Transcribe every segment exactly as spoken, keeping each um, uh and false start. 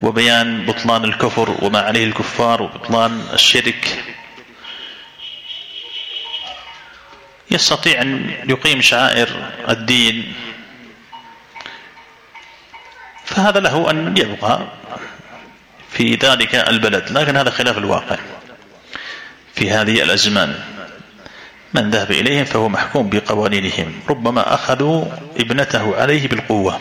وبيان بطلان الكفر وما عليه الكفار وبطلان الشرك، يستطيع أن يقيم شعائر الدين، فهذا له أن يبقى في ذلك البلد. لكن هذا خلاف الواقع في هذه الأزمان. من ذهب إليهم فهو محكوم بقوانينهم، ربما أخذوا ابنته عليه بالقوة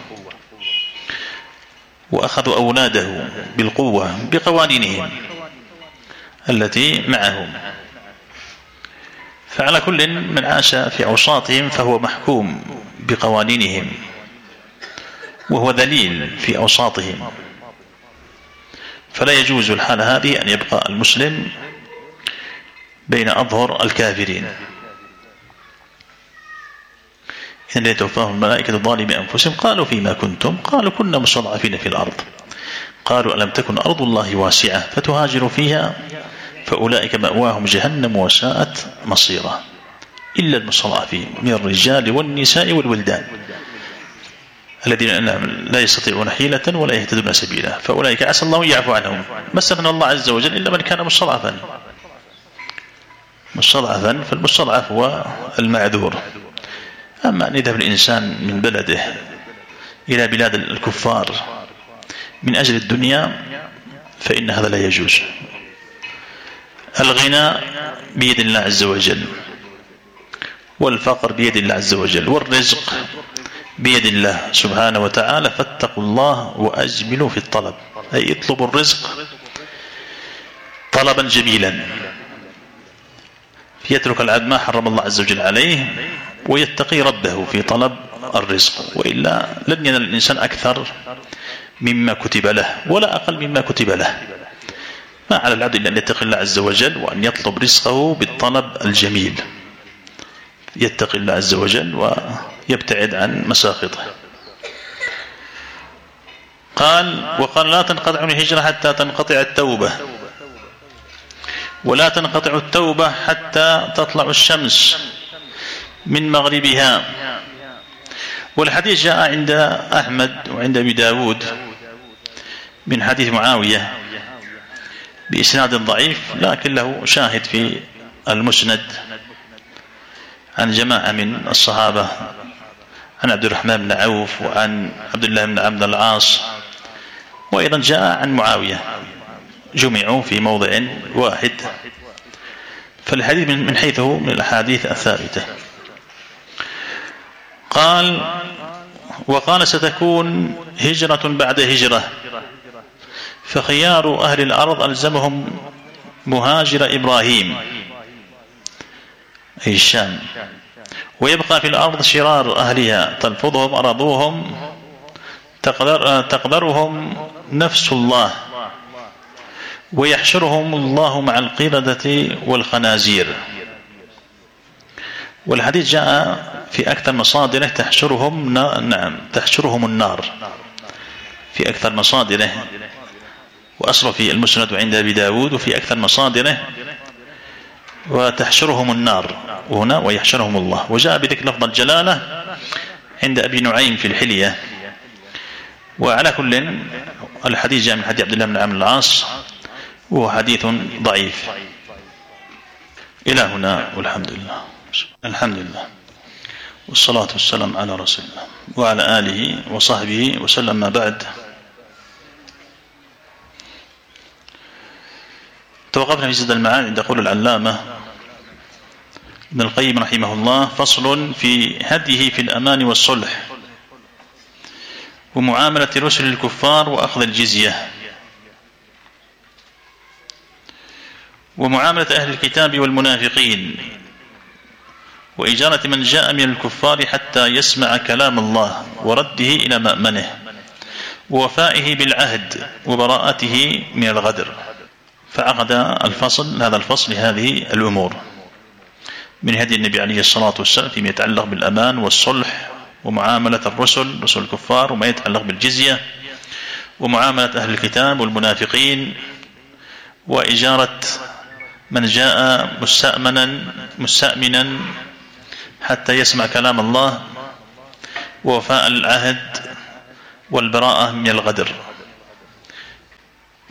وأخذوا أولاده بالقوة بقوانينهم التي معهم. فعلى كل من عاش في أوساطهم فهو محكوم بقوانينهم وهو ذليل في أوساطهم، فلا يجوز الحالة هذه أن يبقى المسلم بين أظهر الكافرين. إن يتوفاهم الملائكة ظالمي أنفسهم قالوا فيما كنتم، قالوا كنا مستضعفين في الأرض، قالوا ألم تكن أرض الله واسعة فتهاجروا فيها فأولئك مأواهم جهنم وساءت مصيرا إلا المستضعفين من الرجال والنساء والولدان الذين لا يستطيعون حيلة ولا يهتدون سبيلا فأولئك عسى الله يعفو عنهم. ما استثنى الله عز وجل إلا من كان مستضعفا مستضعفا فالمستضعف هو المعذور. أما أن يذهب الإنسان من بلده إلى بلاد الكفار من أجل الدنيا فإن هذا لا يجوز. الغنى بيد الله عز وجل، والفقر بيد الله عز وجل، والرزق بيد الله سبحانه وتعالى، فاتقوا الله وأجملوا في الطلب، أي اطلبوا الرزق طلبا جميلا، يترك العبد ما حرم الله عز وجل عليه ويتقي ربه في طلب الرزق، وإلا لن ينال الإنسان أكثر مما كتب له ولا أقل مما كتب له. ما على العبد إلا أن يتقي الله عز وجل وأن يطلب رزقه بالطلب الجميل، يتقي الله عز وجل ويبتعد عن مساخطه. قال وقال لا تنقطع الهجرة حتى تنقطع التوبة، ولا تنقطع التوبة حتى تطلع الشمس من مغربها. والحديث جاء عند أحمد وعند أبي داود من حديث معاوية بإسناد ضعيف، لكن له شاهد في المسند عن جماعة من الصحابة، عن عبد الرحمن بن عوف وعن عبد الله بن عبد العاص، وأيضا جاء عن معاوية، جمعوا في موضع واحد. فالحديث من حيثه من الأحاديث الثابتة. قال وقال ستكون هجرة بعد هجرة، فخيار أهل الأرض ألزمهم مهاجر إبراهيم أي الشام، ويبقى في الأرض شرار أهلها تلفظهم أرضوهم تقدر تقدرهم نفس الله، ويحشرهم الله مع القردة والخنازير. والحديث جاء في أكثر مصادره تحشرهم نعم تحشرهم النار في أكثر مصادره، وأصل في المسند عند أبي داود وفي أكثر مصادره وتحشرهم النار وهنا ويحشرهم الله، وجاء بذكر لفظ الجلالة عند أبي نعيم في الحلية. وعلى كل الحديث جاء من حديث عبد الله بن عمرو بن العاص وهو حديث ضعيف. إلى هنا والحمد لله. الحمد لله والصلاة والسلام على رسول الله وعلى آله وصحبه وسلم. ما بعد، توقفنا في زاد المعاد عند قول العلامة ابن القيم رحمه الله: فصل في هديه في الأمان والصلح ومعاملة رسل الكفار وأخذ الجزية، ومعاملة أهل الكتاب والمنافقين، وإجارة من جاء من الكفار حتى يسمع كلام الله ورده إلى مأمنه، ووفائه بالعهد وبراءته من الغدر. فعقد الفصل هذا الفصل لهذه الأمور من هدي النبي عليه الصلاة والسلام فيما يتعلق بالأمان والصلح ومعاملة الرسل رسل الكفار، وما يتعلق بالجزية، ومعاملة أهل الكتاب والمنافقين، وإجارة من جاء مستأمنا مستأمنا حتى يسمع كلام الله، ووفاء العهد والبراءة من الغدر.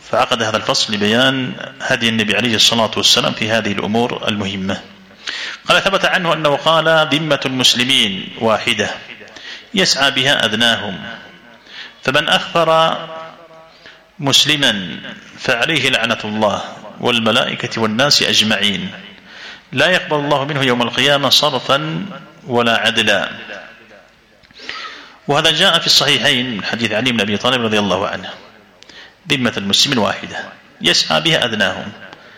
فعقد هذا الفصل لبيان هدي النبي عليه الصلاة والسلام في هذه الأمور المهمة. قال ثبت عنه أنه قال: ذمة المسلمين واحدة يسعى بها أدناهم، فمن أخفر مسلما فعليه لعنة الله والملائكة والناس أجمعين، لا يقبل الله منه يوم القيامة صرفا ولا عدلا. وهذا جاء في الصحيحين من حديث علي بن أبي طالب رضي الله عنه: ذمة المسلمين واحدة يسعى بها أدناهم،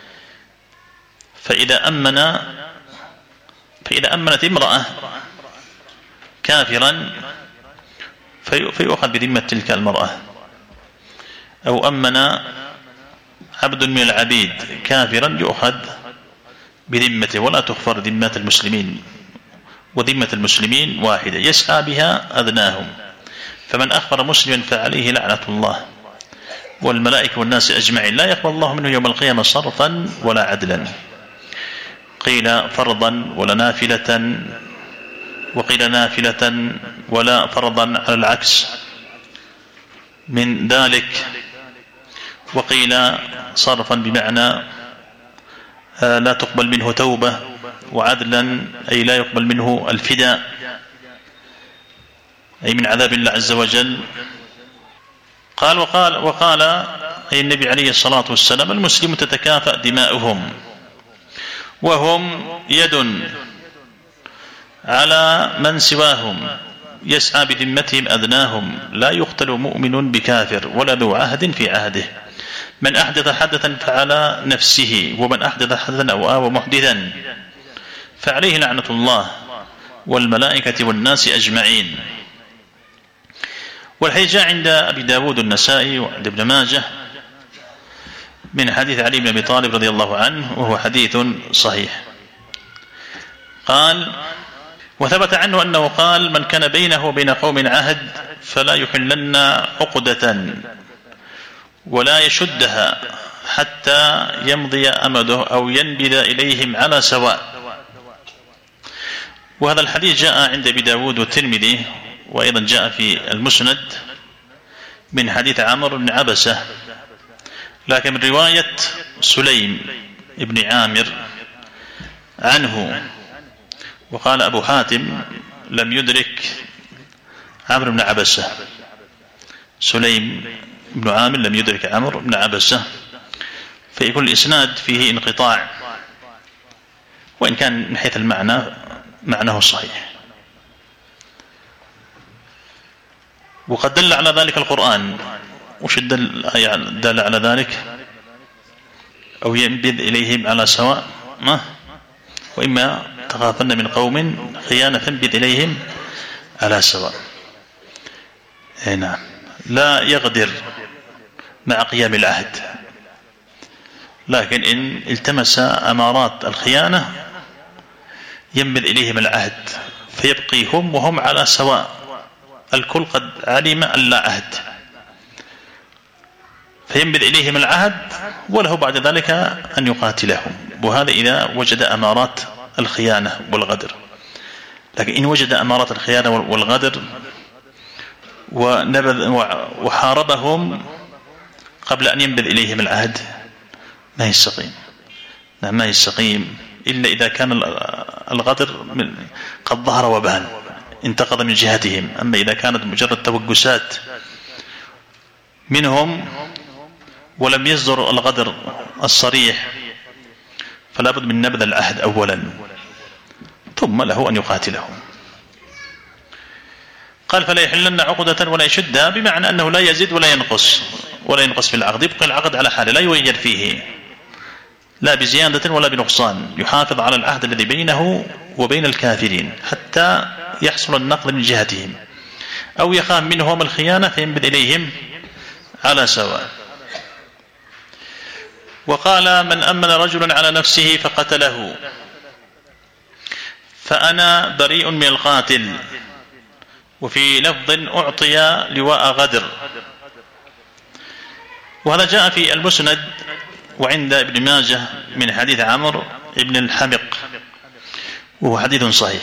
فإذا أمن فإذا أمنت امرأة كافرا فيؤخذ بذمة تلك المرأة، أو أمن عبد من العبيد كافرا يؤخذ بذمته ولا تغفر ذمة المسلمين. وذمة المسلمين واحدة يسعى بها أدناهم، فمن أخبر مسلما فعليه لعنة الله والملائكة والناس أجمعين، لا يقبل الله منه يوم القيامة صرفا ولا عدلا. قيل فرضا ولا نافلة، وقيل نافلة ولا فرضا على العكس من ذلك، وقيل صرفا بمعنى لا تقبل منه توبة، وعدلا أي لا يقبل منه الفداء أي من عذاب الله عز وجل. قال وقال وقال أي النبي عليه الصلاة والسلام: المسلم تتكافأ دماؤهم وهم يد على من سواهم، يسعى بذمتهم أدناهم، لا يقتل مؤمن بكافر ولا ذو عهد في عهده، من أحدث حدثا فعلى نفسه، ومن أحدث حدثا أو آوى محدثا فعليه لعنة الله والملائكة والناس أجمعين. والحديث جاء عند أبي داود النسائي وعند ابن ماجه من حديث علي بن أبي طالب رضي الله عنه، وهو حديث صحيح. قال: وثبت عنه أنه قال: من كان بينه وبين قوم عهد فلا يحلن عقدة ولا يشدها حتى يمضي أمده أو ينبذ إليهم على سواء. وهذا الحديث جاء عند أبي داود والترمذي، وأيضا جاء في المسند من حديث عمرو بن عبسة، لكن من رواية سليم بن عامر عنه. وقال أبو حاتم: لم يدرك عمرو بن عبسة، سليم بن عامر لم يدرك عمرو بن عبسة، فيكون الإسناد فيه انقطاع، وإن كان من حيث المعنى معناه صحيح. وقد دل على ذلك القرآن. وش الدل دل على ذلك؟ أو ينبذ إليهم على سواء، ما وإما تخافن من قوم خيانة فانبذ إليهم على سواء. نعم، لا يغدر مع قيام العهد، لكن إن التمس أمارات الخيانة ينبذ إليهم العهد فيبقي هم وهم على سواء، الكل قد علم أن لا عهد، فينبذ إليهم العهد وله بعد ذلك أن يقاتلهم. وهذا إذا وجد أمارات الخيانة والغدر. لكن إن وجد أمارات الخيانة والغدر ونبذ وحاربهم قبل أن ينبذ إليهم العهد ما يستقيم، ما يستقيم إلا إذا كان الغدر قد ظهر وبان انتقض من جهتهم. أما إذا كانت مجرد توجسات منهم ولم يصدر الغدر الصريح فلا بد من نبذ العهد أولا ثم له أن يقاتلهم. قال: فلا يحلن عقدة ولا يشدها، بمعنى أنه لا يزيد ولا ينقص ولا ينقص في العقد، يبقى العقد على حاله لا يغير فيه لا بزيادة ولا بنقصان، يحافظ على العهد الذي بينه وبين الكافرين حتى يحصل النقل من جهتهم، أو يخاف منهم الخيانة فينبذ إليهم على سواء. وقال: من أمن رجلا على نفسه فقتله فأنا بريء من القاتل. وفي لفظ: أعطي لواء غدر. وهذا جاء في المسند وعند ابن ماجه من حديث عمرو بن الحمق، وهو حديث صحيح.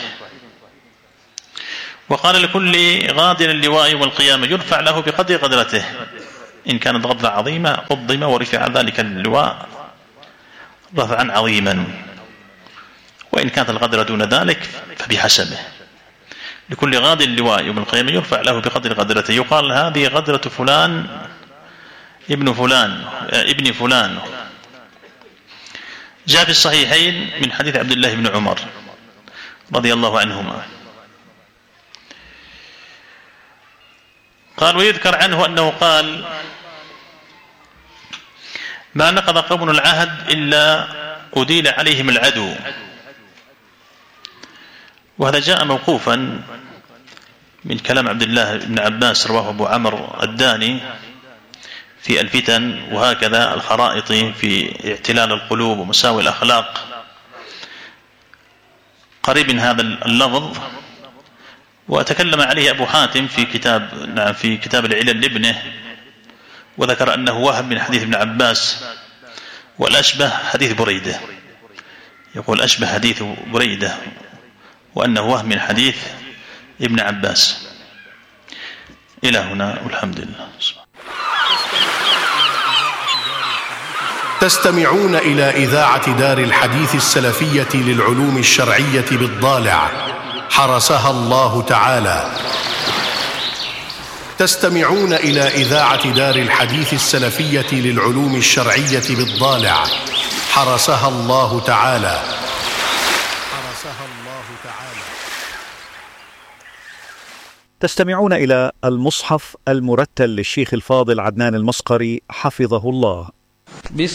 وقال: لكل غادر اللواء يوم القيامة يرفع له بقدر قدرته، إن كانت غدرة عظيمة قدم ورفع ذلك اللواء رفعا عظيما، وإن كانت الغدرة دون ذلك فبحسبه. لكل غاد اللواء يوم القيامة يرفع له بقدر غدرته، يقال هذه غدرة فلان ابن فلان ابن فلان. جاء في الصحيحين من حديث عبد الله بن عمر رضي الله عنهما قال: ويذكر عنه أنه قال: ما نقض قوم العهد إلا أديل عليهم العدو. وهذا جاء موقوفا من كلام عبد الله بن عباس، رواه أبو عمرو الداني في الفتن، وهكذا الخرائطي في اعتلال القلوب ومساوي الأخلاق، قريب من هذا اللفظ. وتكلم عليه أبو حاتم في كتاب نعم في كتاب العلل لابنه، وذكر أنه وهم من حديث ابن عباس، والأشبه حديث بريدة، يقول أشبه حديث بريدة وأنه وهم من حديث ابن عباس. إلى هنا والحمد لله. تستمعون إلى إذاعة دار الحديث السلفية للعلوم الشرعية بالضالع، حرسها الله تعالى. تستمعون إلى إذاعة دار الحديث السلفية للعلوم الشرعية بالضالع، حرسها الله تعالى. حرسها الله تعالى. تستمعون إلى المصحف المرتل للشيخ الفاضل عدنان المصقري حفظه الله.